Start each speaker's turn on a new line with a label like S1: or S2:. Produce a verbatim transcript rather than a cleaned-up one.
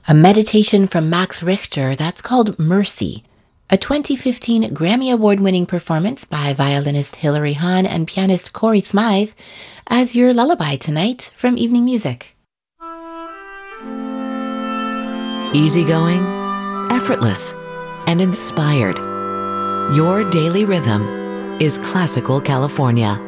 S1: A meditation from Max Richter that's called Mercy, a twenty fifteen Grammy Award-winning performance by violinist Hilary Hahn and pianist Corey Smythe as your lullaby tonight from Evening Music.
S2: Easygoing, effortless, and inspired. Your daily rhythm is Classical California.